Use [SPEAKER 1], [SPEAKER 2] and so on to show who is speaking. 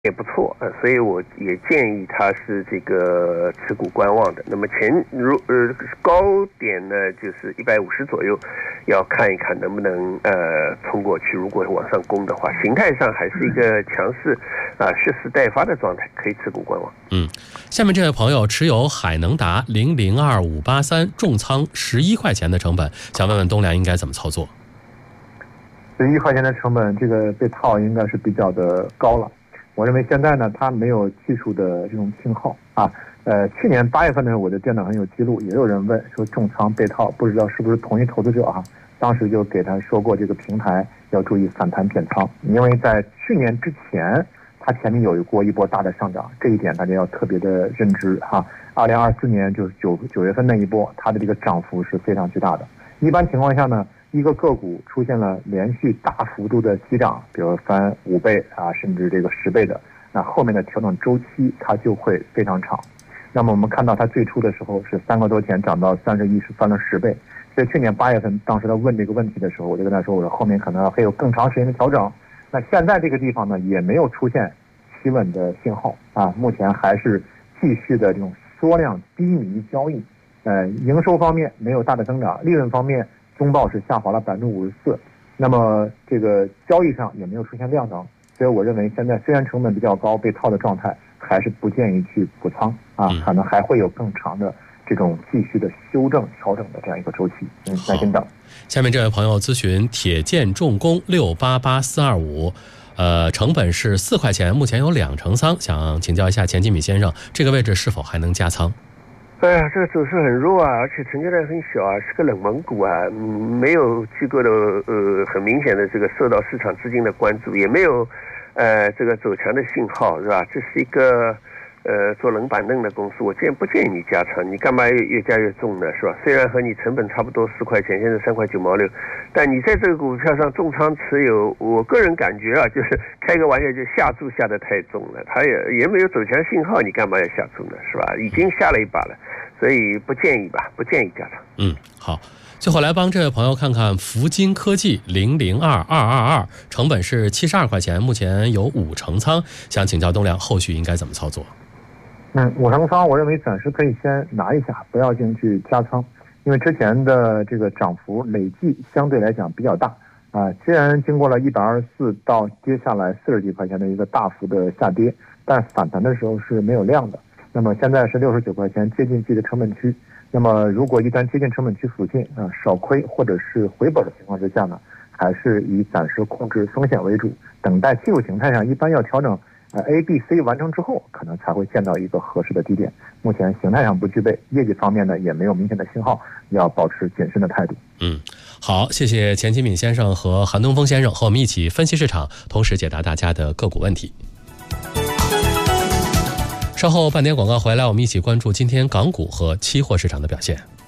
[SPEAKER 1] 也不错，所以我也建议他是这个持股观望的。那么高点呢就是150左右，要看一看能不能冲过去。如果往上攻的话，形态上还是一个强势蓄势待发的状态，可以持股观望。
[SPEAKER 2] 下面这位朋友持有海能达002583重仓11块钱的成本，想问问东良应该怎么操作
[SPEAKER 3] ？11块钱的成本，这个被套应该是比较的高了。我认为现在呢，它没有技术的这种信号去年8月份的时候，我的电脑上有记录，也有人问说重仓被套，不知道是不是同一投资者当时就给他说过，这个平台要注意反弹减仓，因为在去年之前，它前面有过一波大的上涨，这一点大家要特别的认知2024年就是9月份那一波，它的这个涨幅是非常巨大的。一般情况下呢，一个个股出现了连续大幅度的急涨，比如翻5倍甚至这个10倍的，那后面的调整周期它就会非常长。那么我们看到它最初的时候是3个多钱涨到31，是翻了10倍。所以去年8月份，当时他问这个问题的时候，我就跟他说，我说后面可能还有更长时间的调整。那现在这个地方呢，也没有出现企稳的信号目前还是继续的这种缩量低迷交易。营收方面没有大的增长，利润方面中报是下滑了54%，那么这个交易上也没有出现量能，所以我认为现在虽然成本比较高，被套的状态，还是不建议去补仓可能还会有更长的这种继续的修正调整的这样一个周期，耐心等。
[SPEAKER 2] 下面这位朋友咨询铁建重工688425，成本是4块钱，目前有2成仓，想请教一下钱金敏先生，这个位置是否还能加仓？
[SPEAKER 1] 这个走势很弱而且成交量很小是个冷门股没有机构的很明显的这个受到市场资金的关注，也没有这个走强的信号，是吧？这是一个做冷板凳的公司，我不建议你加仓，你干嘛越加越重呢，是吧？虽然和你成本差不多4块钱，现在3块9毛6，但你在这个股票上重仓持有，我个人感觉就是开个玩笑，就下注下得太重了，它也没有走强信号，你干嘛要下注呢，是吧？已经下了一把了，所以不建议加仓。
[SPEAKER 2] 好。最后来帮这位朋友看看福金科技002222，成本是72块钱，目前有5成仓，想请教东良后续应该怎么操作
[SPEAKER 3] ？5成仓我认为暂时可以先拿一下，不要进去加仓，因为之前的这个涨幅累计相对来讲比较大虽然经过了124到接下来40几块钱的一个大幅的下跌，但反弹的时候是没有量的。那么现在是69块钱，接近自己的成本区。那么如果一旦接近成本区附近少亏或者是回本的情况之下呢，还是以暂时控制风险为主，等待技术形态上一般要调整A、B、C 完成之后，可能才会见到一个合适的低点。目前形态上不具备，业绩方面呢也没有明显的信号，要保持谨慎的态度。
[SPEAKER 2] 好，谢谢钱金敏先生和韩东风先生和我们一起分析市场，同时解答大家的个股问题。稍后半点广告回来，我们一起关注今天港股和期货市场的表现。